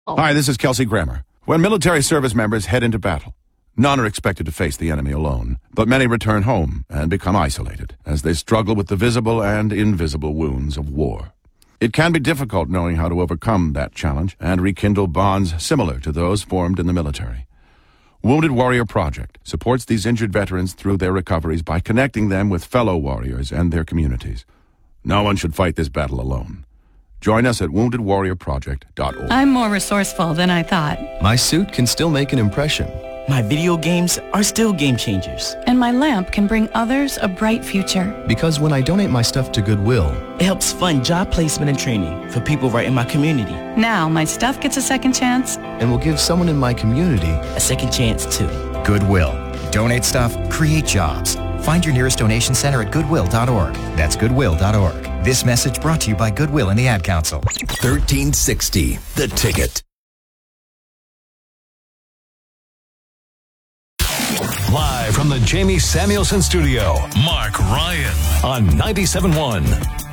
Hi, this is Kelsey Grammer. When military service members head into battle, none are expected to face the enemy alone, but many return home and become isolated as they struggle with the visible and invisible wounds of war. It can be difficult knowing how to overcome that challenge and rekindle bonds similar to those formed in the military. Wounded Warrior Project supports these injured veterans through their recoveries by connecting them with fellow warriors and their communities. No one should fight this battle alone. Join us at woundedwarriorproject.org. I'm more resourceful than I thought. My suit can still make an impression. My video games are still game changers. And my lamp can bring others a bright future. Because when I donate my stuff to Goodwill, it helps fund job placement and training for people right in my community. Now my stuff gets a second chance. And will give someone in my community a second chance too. Goodwill. Donate stuff, create jobs. Find your nearest donation center at goodwill.org. That's goodwill.org. This message brought to you by Goodwill and the Ad Council. 1360, The Ticket. Live from the Jamie Samuelson Studio, Mark Ryan on 97.1.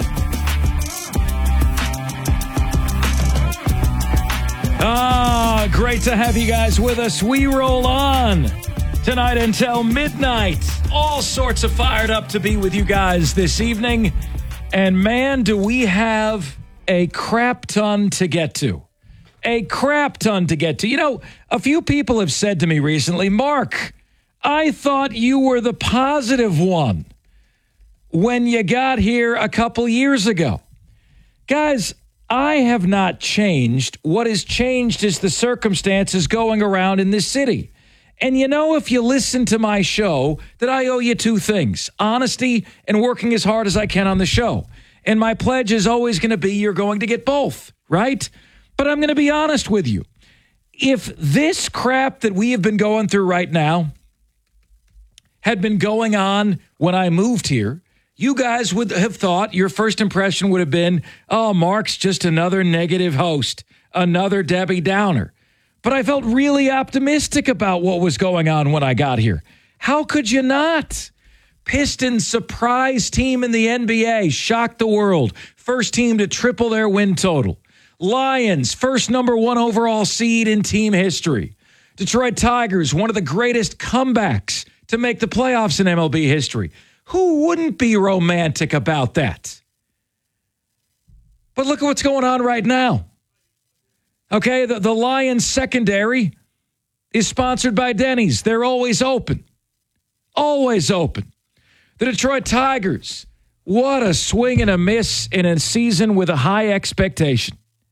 Great to have you guys with us. We roll on tonight until midnight. All sorts of fired up to be with you guys this evening. And man, do we have a crap ton to get to. A crap ton to get to. You know, a few people have said to me recently, Mark, I thought you were the positive one when you got here a couple years ago. Guys, I have not changed. What has changed is the circumstances going around in this city. And you know, if you listen to my show, that I owe you two things: honesty and working as hard as I can on the show. And my pledge is always going to be you're going to get both, right? But I'm going to be honest with you. If this crap that we have been going through right now had been going on when I moved here, you guys would have thought, your first impression would have been, oh, Mark's just another negative host, another Debbie Downer. But I felt really optimistic about what was going on when I got here. How could you not? Pistons surprise team in the NBA, shocked the world. First team to triple their win total. Lions, first number 1 overall seed in team history. Detroit Tigers, one of the greatest comebacks to make the playoffs in MLB history. Who wouldn't be romantic about that? But look at what's going on right now. Okay, the Lions secondary is sponsored by Denny's. They're always open. Always open. The Detroit Tigers, what a swing and a miss in a season with a high expectation.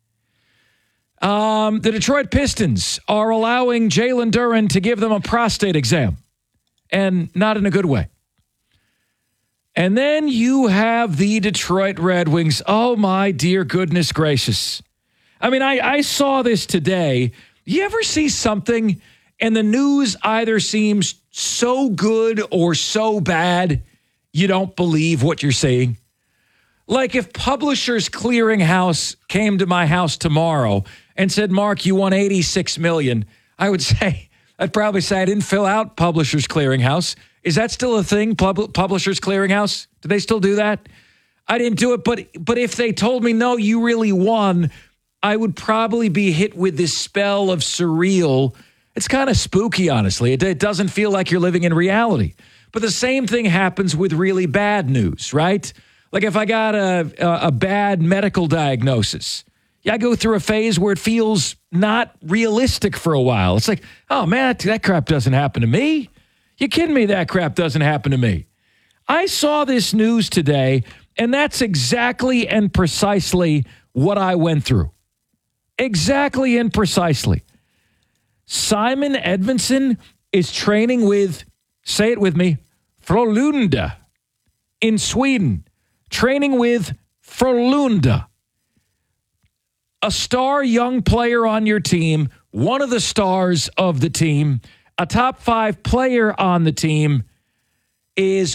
The Detroit Pistons are allowing Jalen Duren to give them a prostate exam, and not in a good way. And then you have the Detroit Red Wings. Oh, my dear goodness gracious. I mean, I saw this today. You ever see something and the news either seems so good or so bad you don't believe what you're seeing? Like if Publishers Clearinghouse came to my house tomorrow and said, Mark, you won $86 million, I'd probably say I didn't fill out Publishers Clearinghouse. Is that still a thing, Publishers Clearinghouse? Do they still do that? I didn't do it, but if they told me, no, you really won, I would probably be hit with this spell of surreal. It's kind of spooky, honestly. It doesn't feel like you're living in reality. But the same thing happens with really bad news, right? Like if I got a bad medical diagnosis, I go through a phase where it feels not realistic for a while. It's like, oh, man, that crap doesn't happen to me. You kidding me? That crap doesn't happen to me. I saw this news today, and that's exactly and precisely what I went through. Exactly and precisely. Simon Edvinsson is training with, say it with me, Frölunda in Sweden. Training with Frölunda. A star young player on your team, one of the stars of the team, a top 5 player on the team, is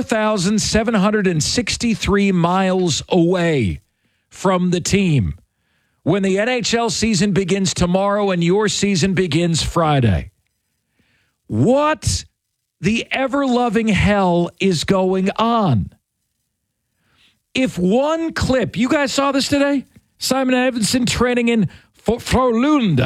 4,763 miles away from the team when the NHL season begins tomorrow and your season begins Friday. What the ever-loving hell is going on? If one clip, you guys saw this today? Simon Edvinsson training in Frölunda.